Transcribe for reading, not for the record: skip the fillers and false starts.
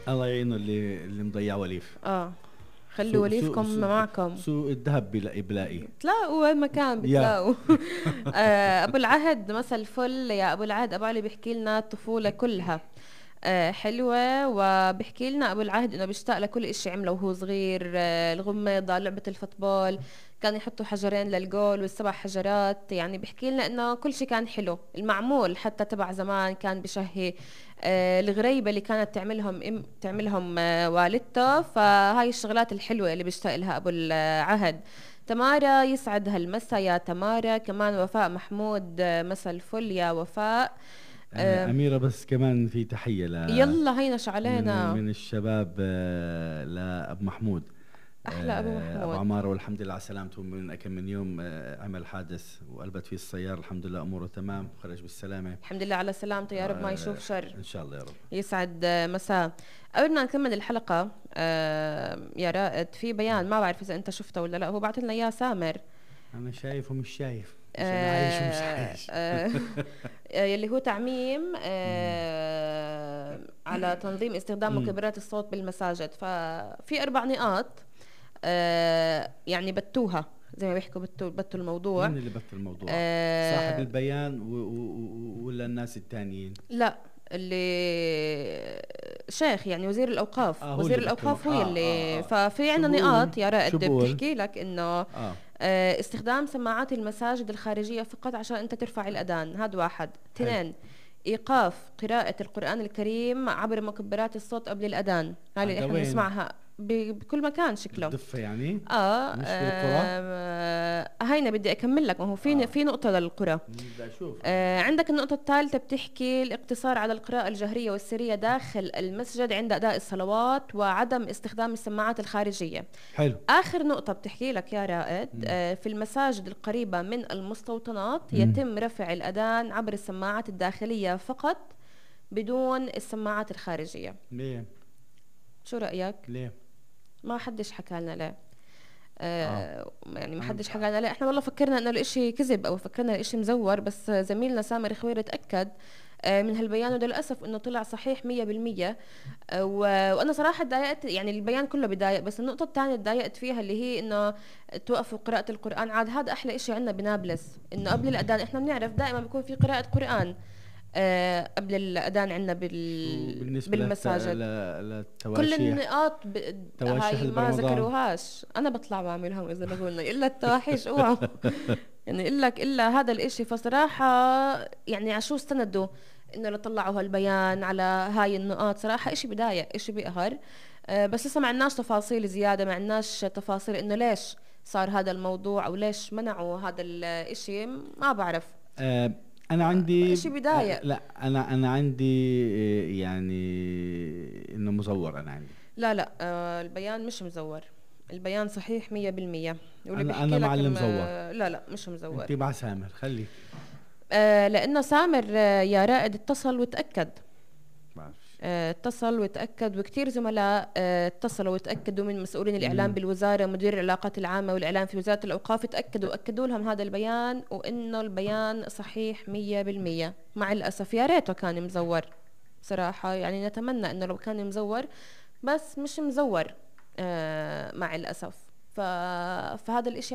الله يعينه اللي مضيع وليف. خلوا وليفكم معكم. سوق الذهب بلاقي تلاقوا وين ما كان بتلاقوا. ابو العهد مسا الفل يا ابو العهد. ابو علي بيحكي لنا الطفوله كلها حلوه، وبيحكي لنا ابو العهد انه بيشتاق لكل اشي عمله وهو صغير. الغميضه، لعبه الفوتبول، كان يحطوا حجرين للجول والسبع حجرات. يعني بيحكي لنا انه كل شيء كان حلو. المعمول حتى تبع زمان كان بشهي. الغريبه اللي كانت تعملهم والدته. فهاي الشغلات الحلوه اللي بيشتاق لها ابو العهد. تمارا يسعد هالمسا يا تمارا. كمان وفاء محمود مسا الفل يا وفاء. أميرة بس كمان في تحية يلا هينش علينا من الشباب لأبو محمود. أحلى أبو محمود أبو عمارة، والحمد لله على سلامته. من كم من يوم عمل حادث وقلبت فيه السيارة، الحمد لله أموره تمام، خرج بالسلامة. الحمد لله على سلامته يا رب، ما يشوف شر إن شاء الله يا رب. يسعد مساء. قبل ما نكمل الحلقة يا رائد، في بيان ما بعرف إذا أنت شفته ولا لا، هو بعت لنا إياه سامر. أنا شايف ومش شايف، مش أنا عايش ومش عايش. يلي هو تعميم على تنظيم استخدام مكبرات الصوت بالمساجد. ففي 4 نقاط يعني بتوها زي ما بيحكوا، بتوا الموضوع. مين اللي بت الموضوع؟ صاحب البيان ولا الناس التانيين؟ لا، اللي شيخ يعني وزير الأوقاف. وزير الأوقاف هو اللي ففي عنا نقاط يا رائد بتحكي لك إنه استخدام سماعات المساجد الخارجية فقط عشان أنت ترفع الأذان. هذا 1. 2 إيقاف قراءة القرآن الكريم عبر مكبرات الصوت قبل الأذان. هاي اللي احنا بنسمعها بكل مكان شكله الضفة يعني. مش بالقرى. هينا بدي أكمل لك. ما هو في نقطة للقرى. بدي أشوف. عندك النقطة الثالثة بتحكي الاقتصار على القراءة الجهرية والسرية داخل المسجد عند أداء الصلوات، وعدم استخدام السماعات الخارجية. حلو. آخر نقطة بتحكي لك يا رائد في المساجد القريبة من المستوطنات يتم رفع الأذان عبر السماعات الداخلية فقط بدون السماعات الخارجية. ليه؟ شو رأيك؟ ليه؟ ما حدش حكى لنا ليه. يعني ما حدش حكى لنا ليه. احنا والله فكرنا انه الاشي كذب او فكرنا الاشي مزور، بس زميلنا سامر خوير اتأكد من هالبيان، وللأسف انه طلع صحيح 100%. وانا صراحة تضايقت. يعني البيان كله بضايق، بس النقطة الثانية تضايقت فيها اللي هي انه توقفوا قراءة القرآن. عاد هذا احلى اشي عندنا بنابلس، انه قبل الاذان احنا بنعرف دائما بيكون في قراءة قرآن قبل الأذان عندنا بالمساجد. كل النقاط هاي ما ذكروهاش. أنا بطلع بعملهم إذا بقولنا إلا التواحيش اوعوا. يعني إلا هذا الإشي. فصراحة يعني عشو استندوا إنه لطلعوا هالبيان على هاي النقاط؟ صراحة إشي بضايق، إشي بيقهر. بس لسه ما عندناش تفاصيل زيادة، ما عندناش تفاصيل إنه ليش صار هذا الموضوع أو ليش منعوا هذا الإشي. ما بعرف. أنا عندي شيء بداية. لا أنا عندي يعني إنه مزور. أنا عندي لا البيان مش مزور. البيان صحيح 100%. أنا مع اللي مزور. لا مش مزور. أنت مع سامر خلي. لأنه سامر يا رائد اتصل وتأكد. اتصل وتأكد، وكتير زملاء اتصلوا وتأكدوا من مسؤولين الإعلام بالوزارة، مدير العلاقات العامة والإعلام في وزارة الأوقاف، أكدوا لهم هذا البيان وإنه البيان صحيح 100%. مع الأسف يا ريته كان مزور صراحة. يعني نتمنى إنه لو كان مزور، بس مش مزور مع الأسف. فهذا الإشي